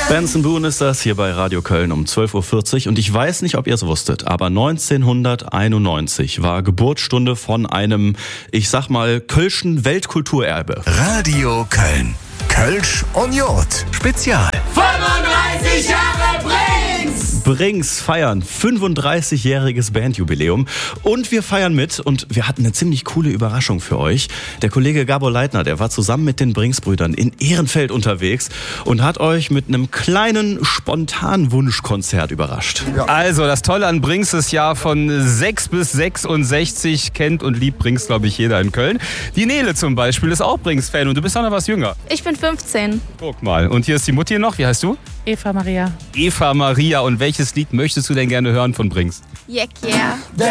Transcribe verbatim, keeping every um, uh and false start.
Benson Boone ist das hier bei Radio Köln um zwölf Uhr vierzig und ich weiß nicht, ob ihr es wusstet, aber neunzehnhunderteinundneunzig war Geburtsstunde von einem, ich sag mal, Kölschen Weltkulturerbe. Radio Köln. Kölsch und Jod. Spezial. fünfunddreißig Jahre Brings! Brings feiern fünfunddreißigjähriges Bandjubiläum und wir feiern mit und wir hatten eine ziemlich coole Überraschung für euch. Der Kollege Gabor Leitner, der war zusammen mit den Brings-Brüdern in Ehrenfeld unterwegs und hat euch mit einem kleinen Spontan-Wunschkonzert überrascht. Ja. Also das Tolle an Brings ist ja von sechs bis sechsundsechzig kennt und liebt Brings, glaube ich, jeder in Köln. Die Nele zum Beispiel ist auch Brings-Fan und du bist auch noch was jünger. Ich bin fünfzehn. Guck mal. Und hier ist die Mutti noch. Wie heißt du? Eva Maria. Eva Maria. Und welches Lied möchtest du denn gerne hören von Brings? Yeck, yeah.